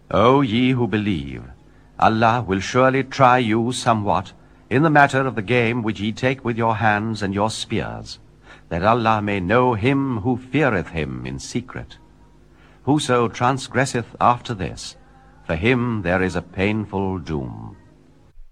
O ye who believe, Allah will surely try you somewhat in the matter of the game which ye take with your hands and your spears, that Allah may know him who feareth him in secret. Whoso transgresseth after this, for him there is a painful doom.